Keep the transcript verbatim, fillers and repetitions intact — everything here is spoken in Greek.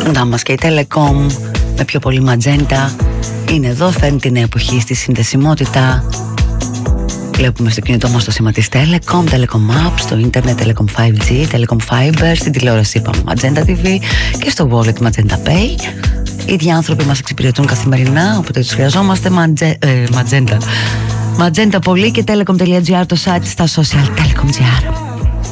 Να μας και η Telecom με πιο πολύ Magenta είναι εδώ, φέρνει την νέα εποχή στη συνδεσιμότητα. Βλέπουμε στο κινητό μας το σήμα της Telecom, Telecom Apps, στο ίντερνετ Telecom φάιβ τζι, Telecom Fiber, στην τηλεόραση είπαμε Magenta τι βι και στο wallet Magenta Pay. Οι ίδιοι άνθρωποι μας εξυπηρετούν καθημερινά, οπότε τους χρειαζόμαστε. Magenta, ε, Magenta. Magenta πολύ και telecom.gr το site στα social Telecom.gr.